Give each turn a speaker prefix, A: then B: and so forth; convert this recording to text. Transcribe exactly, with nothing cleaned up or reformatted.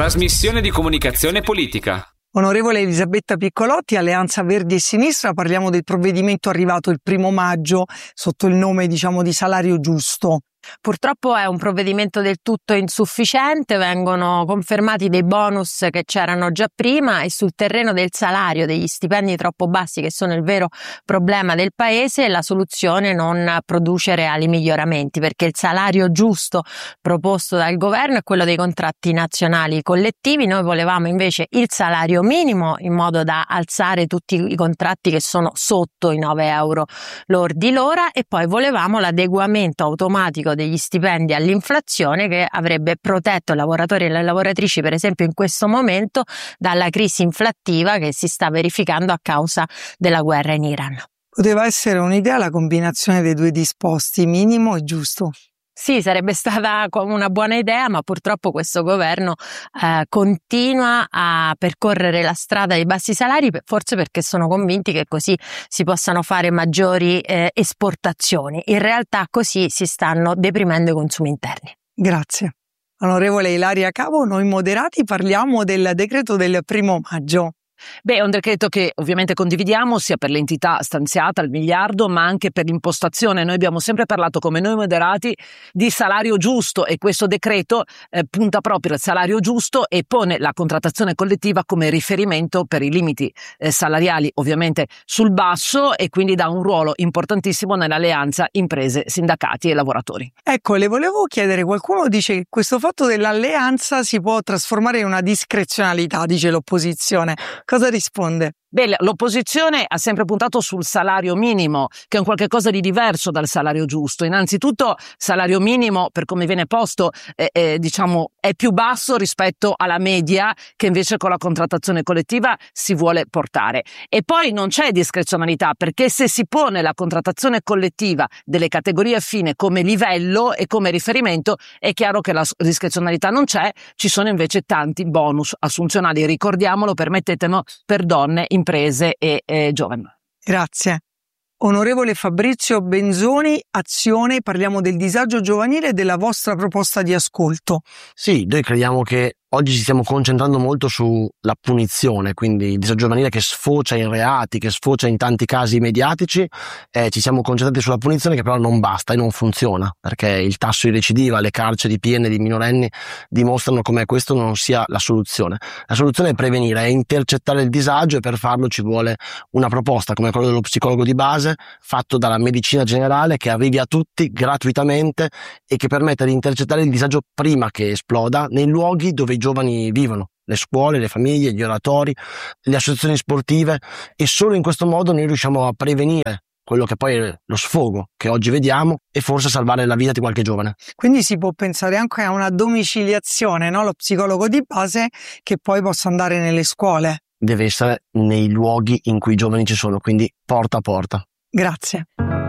A: Trasmissione di comunicazione politica.
B: Onorevole Elisabetta Piccolotti, Alleanza Verdi e Sinistra, parliamo del provvedimento arrivato il primo maggio sotto il nome, diciamo, di salario giusto.
C: Purtroppo è un provvedimento del tutto insufficiente, vengono confermati dei bonus che c'erano già prima e sul terreno del salario, degli stipendi troppo bassi che sono il vero problema del paese, la soluzione è non produce reali miglioramenti, perché il salario giusto proposto dal governo è quello dei contratti nazionali collettivi. Noi volevamo invece il salario minimo in modo da alzare tutti i contratti che sono sotto i nove euro lordi l'ora e poi volevamo l'adeguamento automatico degli stipendi all'inflazione che avrebbe protetto i lavoratori e le lavoratrici, per esempio in questo momento, dalla crisi inflattiva che si sta verificando a causa della guerra in Iran.
B: Poteva essere un'idea la combinazione dei due disposti, minimo e giusto?
C: Sì, sarebbe stata una buona idea, ma purtroppo questo governo eh, continua a percorrere la strada dei bassi salari, forse perché sono convinti che così si possano fare maggiori eh, esportazioni. In realtà così si stanno deprimendo i consumi interni.
B: Grazie. Onorevole Ilaria Cavo, noi moderati parliamo del decreto del primo maggio.
D: Beh, è un decreto che ovviamente condividiamo sia per l'entità stanziata, il miliardo, ma anche per l'impostazione. Noi abbiamo sempre parlato, come noi moderati, di salario giusto e questo decreto eh, punta proprio al salario giusto e pone la contrattazione collettiva come riferimento per i limiti eh, salariali ovviamente sul basso e quindi dà un ruolo importantissimo nell'alleanza imprese, sindacati e lavoratori.
B: Ecco, le volevo chiedere, qualcuno dice che questo fatto dell'alleanza si può trasformare in una discrezionalità, dice l'opposizione. Cosa risponde?
D: Beh, l'opposizione ha sempre puntato sul salario minimo, che è un qualche cosa di diverso dal salario giusto. Innanzitutto, salario minimo, per come viene posto, eh, eh, diciamo, è più basso rispetto alla media che invece con la contrattazione collettiva si vuole portare. E poi non c'è discrezionalità, perché se si pone la contrattazione collettiva delle categorie fine come livello e come riferimento, è chiaro che la discrezionalità non c'è, ci sono invece tanti bonus assunzionali, ricordiamolo, permettetemi, per donne, imprese e eh, giovani.
B: Grazie. Onorevole Fabrizio Benzoni, Azione, parliamo del disagio giovanile e della vostra proposta di ascolto.
E: Sì, noi crediamo che oggi ci stiamo concentrando molto sulla punizione, quindi il disagio giovanile che sfocia in reati, che sfocia in tanti casi mediatici, eh, ci siamo concentrati sulla punizione che però non basta e non funziona, perché il tasso di recidiva, le carceri piene di minorenni dimostrano come questo non sia la soluzione. La soluzione è prevenire, è intercettare il disagio e per farlo ci vuole una proposta come quella dello psicologo di base, fatto dalla medicina generale, che arrivi a tutti gratuitamente e che permetta di intercettare il disagio prima che esploda nei luoghi dove i giovani vivono, le scuole, le famiglie, gli oratori, le associazioni sportive, e solo in questo modo noi riusciamo a prevenire quello che poi è lo sfogo che oggi vediamo e forse salvare la vita di qualche giovane.
B: Quindi si può pensare anche a una domiciliazione, no? Lo psicologo di base che poi possa andare nelle scuole.
E: Deve essere nei luoghi in cui i giovani ci sono, quindi porta a porta.
B: Grazie.